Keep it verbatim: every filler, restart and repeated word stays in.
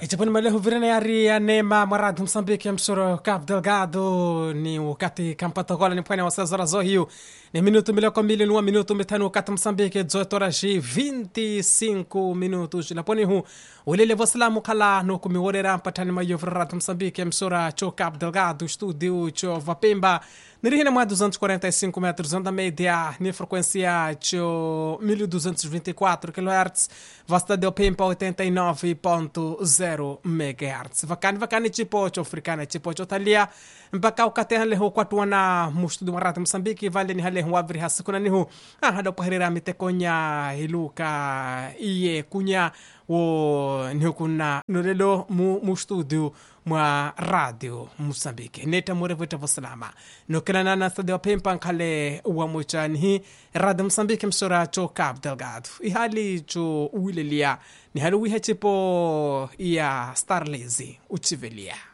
Ichaponi malehu virana yari ya Neema Maradu Msambiki ya msoro Cabo Delgado ni wakati kampatogola ni pwene wa sazora zohiu ni minuto miloko mbili nuwa minuto mitano wakati Msambiki zoetoraji vinte e cinco minutos laponi hu ulele voslamu kala no kumiworera mpatani mayo viraradu Msambiki ya msora cho Cabo Delgado studio cho Vapemba nirihina mwa duzentos e quarenta e cinco metros onda média ni frequência cho mil duzentos e vinte e quatro kHz vasta de Pemba oitenta e nove ponto zero megahertz vakani vakani chipo cho africana chipo cho talia mpaka ukateha leho kwatuana mustudu marata Msambiki vale ni hale wavri hasikuna nihu ah hado paherera mitekonya hiluka iye kunya wo nihukuna nurelo mu mustudu mwa radio Msambiki neta murevita vosalama nokana na stadio Pemba kale wa mochani radio Msambiki msora cho Cabo Delgado ihali cho uwilelia ni hali wihechipo ya Starlazy uchivelia